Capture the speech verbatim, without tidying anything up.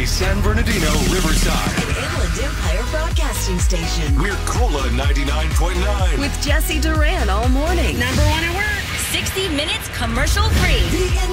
City, San Bernardino, Riverside. An Inland Empire Broadcasting Station. We're Cola ninety-nine point nine. With Jesse Duran all morning. Number one at work. sixty minutes commercial free. The